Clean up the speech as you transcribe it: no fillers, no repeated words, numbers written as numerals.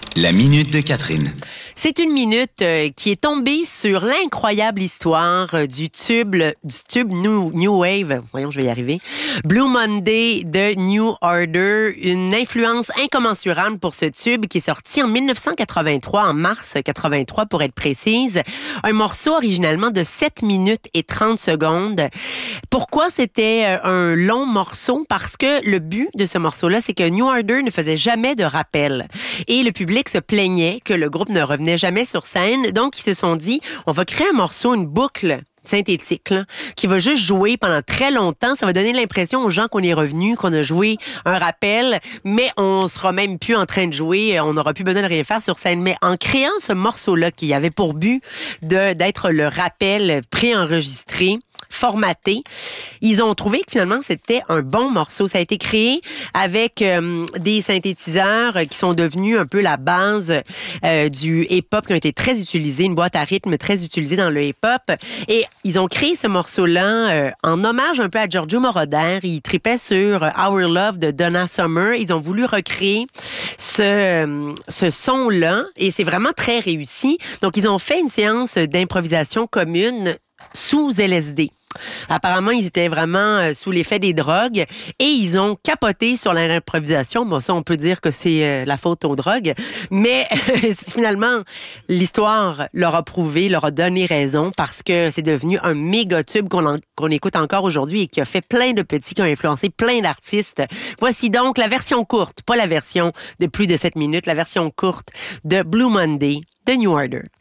La minute de Catherine. C'est une minute qui est tombée sur l'incroyable histoire du tube New Wave. Voyons, je vais y arriver. Blue Monday de New Order. Une influence incommensurable pour ce tube qui est sorti en 1983, en mars 83 pour être précise. Un morceau originalement de 7 minutes et 30 secondes. Pourquoi c'était un long morceau? Parce que le but de ce morceau-là, c'est que New Order ne faisait jamais de rappel. Et le public se plaignait que le groupe ne revenait jamais sur scène. Donc, ils se sont dit, on va créer un morceau, une boucle synthétique, là, qui va juste jouer pendant très longtemps. Ça va donner l'impression aux gens qu'on est revenu, qu'on a joué un rappel, mais on sera même plus en train de jouer, on n'aura plus besoin de rien faire sur scène. Mais en créant ce morceau-là, qui avait pour but d'être le rappel préenregistré, formaté, ils ont trouvé que finalement c'était un bon morceau. Ça a été créé avec des synthétiseurs qui sont devenus un peu la base du hip-hop, qui ont été très utilisés, une boîte à rythme très utilisée dans le hip-hop. Et ils ont créé ce morceau-là en hommage un peu à Giorgio Moroder. Ils tripaient sur Our Love de Donna Summer. Ils ont voulu recréer ce son-là et c'est vraiment très réussi. Donc ils ont fait une séance d'improvisation commune sous LSD. Apparemment, ils étaient vraiment sous l'effet des drogues et ils ont capoté sur leur improvisation. Bon, ça, on peut dire que c'est la faute aux drogues, mais finalement, l'histoire leur a prouvé, leur a donné raison parce que c'est devenu un méga tube qu'on écoute encore aujourd'hui et qui a fait plein de petits, qui ont influencé plein d'artistes. Voici donc la version courte, pas la version de plus de 7 minutes, la version courte de Blue Monday de New Order.